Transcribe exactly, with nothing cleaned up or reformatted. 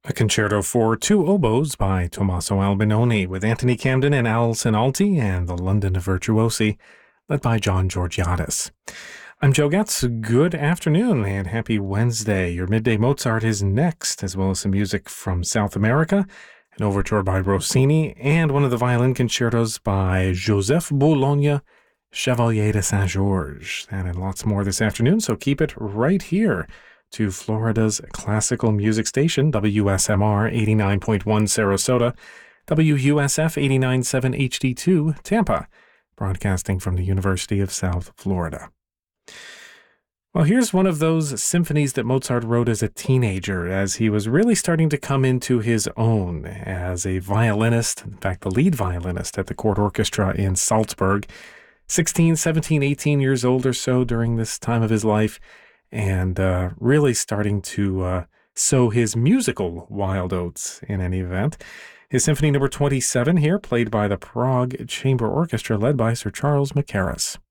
A concerto for two oboes by Tommaso Albinoni with Anthony Camden and Alison Alti and the London Virtuosi, led by John Georgiadis. I'm Joe Getz. Good afternoon and happy Wednesday. Your Midday Mozart is next, as well as some music from South America, an overture by Rossini, and one of the violin concertos by Joseph Boulogne, Chevalier de Saint-Georges. That and lots more this afternoon, so keep it right here to Florida's classical music station, W S M R eighty-nine point one Sarasota, W U S F eighty-nine point seven H D two Tampa, broadcasting from the University of South Florida. Well, here's one of those symphonies that Mozart wrote as a teenager, as he was really starting to come into his own as a violinist, in fact, the lead violinist at the court orchestra in Salzburg, sixteen, seventeen, eighteen years old or so during this time of his life, and uh, really starting to uh, sow his musical wild oats in any event. His Symphony Number twenty-seven here, played by the Prague Chamber Orchestra, led by Sir Charles Mackerras.